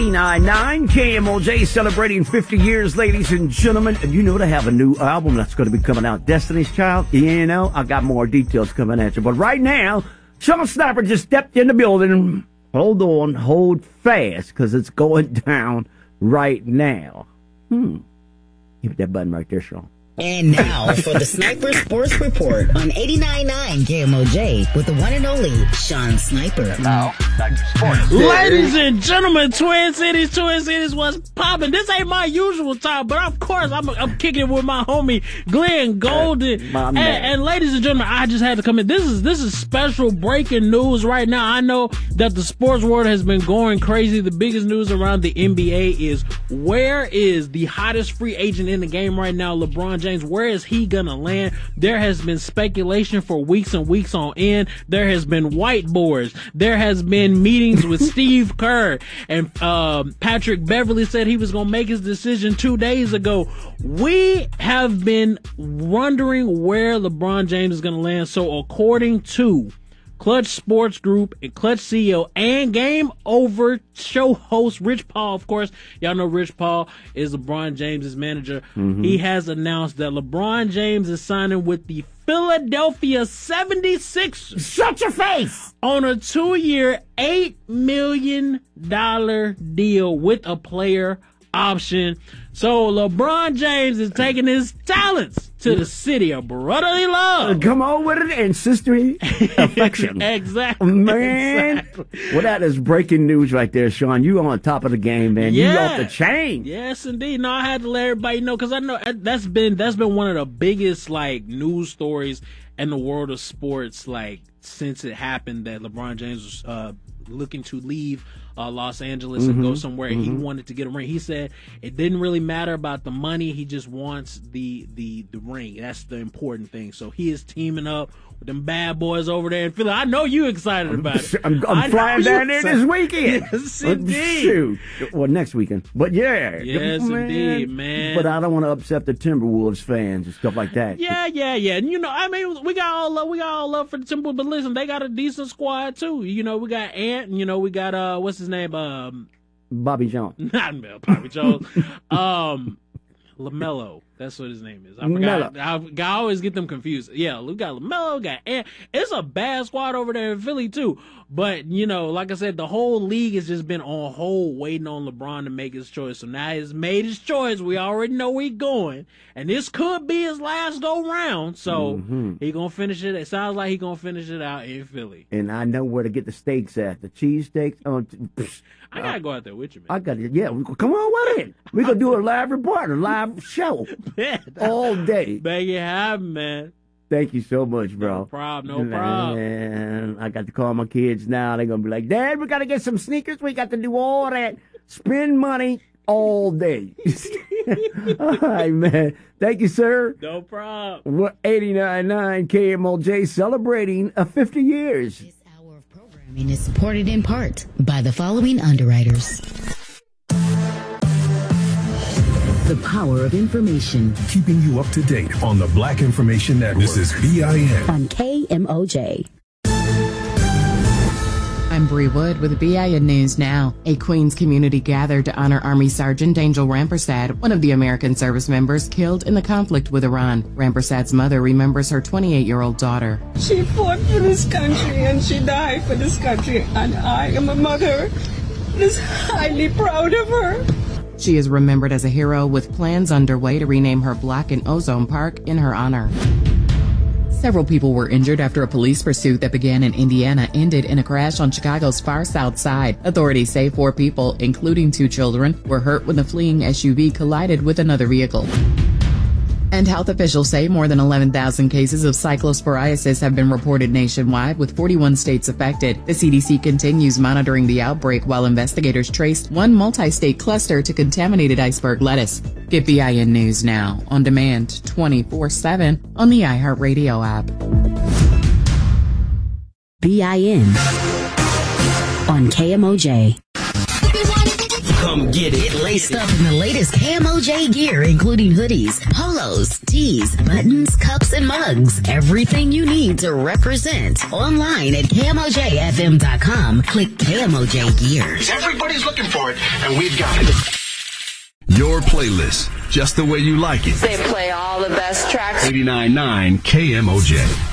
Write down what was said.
99 KMOJ celebrating 50 years, ladies and gentlemen. And you know they have a new album that's going to be coming out, Destiny's Child. You know, I got more details coming at you. But right now, Sean Sniper just stepped in the building. Hold on, hold fast, because it's going down right now. Hit that button right there, Sean. And now for the Sniper Sports Report on 89.9 KMOJ with the one and only Sean Sniper. Now, Sniper Sports. Ladies and gentlemen, Twin Cities, what's poppin'? This ain't my usual time, but of course I'm kicking it with my homie Glenn Golden. And ladies and gentlemen, I just had to come in. This is special breaking news right now. I know that the sports world has been going crazy. The biggest news around the NBA is, where is the hottest free agent in the game right now, LeBron James? Where is he gonna land? There has been speculation for weeks and weeks on end. There has been whiteboards. There has been meetings with Steve Kerr, and Patrick Beverley said he was gonna make his decision 2 days ago. We have been wondering where LeBron James is gonna land. So according to Clutch Sports Group and Clutch CEO and Game Over show host Rich Paul, of course, y'all know Rich Paul is LeBron James' manager. He has announced that LeBron James is signing with the Philadelphia 76ers. Shut your face! On a 2-year, $8 million deal with a player option. So LeBron James is taking his talents to the city of brotherly love. Come on with it and sisterly affection. Exactly. Man. Exactly. Well, that is breaking news right there, Sean. You on top of the game, man. Yeah. You off the chain. Yes, indeed. No, I had to let everybody know, because I know that's been one of the biggest news stories in the world of sports, since it happened, that LeBron James was looking to leave Los Angeles and go somewhere. He wanted to get a ring. He said it didn't really matter about the money. He just wants the ring. That's the important thing. So he is teaming up with them bad boys over there in Philly. I know you excited about it. I'm flying down there this weekend. Yes, indeed. Shoot. Well, next weekend. But yeah. Yes, indeed, man. But I don't want to upset the Timberwolves fans and stuff like that. Yeah. And we got all love for the Timberwolves, but listen, they got a decent squad too. We got Ant, and we got what's his name? Bobby Jones. Not Bobby Jones. LaMelo. That's what his name is. I forgot. I always get them confused. Yeah, we got LaMelo, we got Ant. It's a bad squad over there in Philly too. But, like I said, the whole league has just been on hold waiting on LeBron to make his choice. So now he's made his choice. We already know where he's going. And this could be his last go round. So he going to finish it. It sounds like he's going to finish it out in Philly. And I know where to get the steaks at. The cheese steaks. I got to go out there with you, man. I got it. Yeah, come on with it. We're going to do a live report, a live show. Man, all day. Make it happen, man. Thank you so much, bro. No problem. And I got to call my kids now. They're going to be like, Dad, we got to get some sneakers. We got to do all that. Spend money all day. All right, man. Thank you, sir. No problem. We're 89.9 KMOJ celebrating 50 years. This hour of programming is supported in part by the following underwriters. The power of information. Keeping you up to date on the Black Information Network. This is BIN. On KMOJ. I'm Bree Wood with BIN News Now. A Queens community gathered to honor Army Sergeant Angel Rampersad, one of the American service members killed in the conflict with Iran. Rampersad's mother remembers her 28-year-old daughter. She fought for this country and she died for this country, and I am a mother that is highly proud of her. She is remembered as a hero with plans underway to rename her block in Ozone Park in her honor. Several people were injured after a police pursuit that began in Indiana ended in a crash on Chicago's far south side. Authorities say 4 people, including 2 children, were hurt when the fleeing SUV collided with another vehicle. And health officials say more than 11,000 cases of cyclosporiasis have been reported nationwide, with 41 states affected. The CDC continues monitoring the outbreak while investigators traced one multi-state cluster to contaminated iceberg lettuce. Get BIN News Now on demand 24/7 on the iHeartRadio app. BIN on KMOJ. Come get it. Get laced up in the latest KMOJ gear, including hoodies, polos, tees, buttons, cups, and mugs. Everything you need to represent. Online at KMOJFM.com. Click KMOJ Gear. Everybody's looking for it, and we've got it. Your playlist, just the way you like it. They play all the best tracks. 89.9 KMOJ.